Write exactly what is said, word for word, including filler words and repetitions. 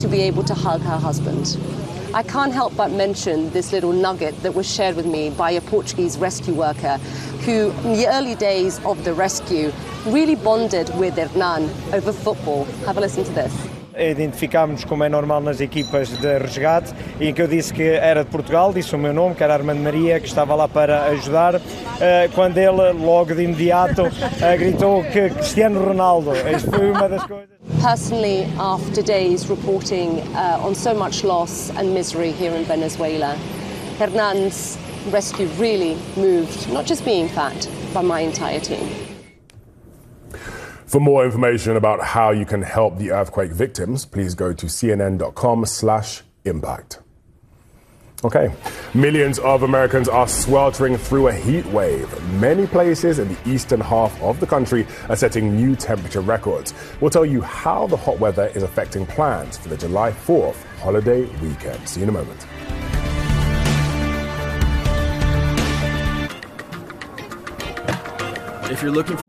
to be able to hug her husband. I can't help but mention this little nugget that was shared with me by a Portuguese rescue worker who, in the early days of the rescue, really bonded with Hernan over football. Have a listen to this. Identificámos-nos, como é normal nas equipas de resgate, em que eu disse que era de Portugal, disse o meu nome, que era Armando Maria, que estava lá para ajudar, quando ele, logo de imediato, gritou que Cristiano Ronaldo. Isto foi uma das coisas. Personally, after days reporting uh, on so much loss and misery here in Venezuela, Hernan's rescue really moved not just me, in fact, but my entire team. For more information about how you can help the earthquake victims, please go to cnn.com slash impact. Okay, millions of Americans are sweltering through a heat wave. Many places in the eastern half of the country are setting new temperature records. We'll tell you how the hot weather is affecting plans for the July fourth holiday weekend. See you in a moment. If you're looking for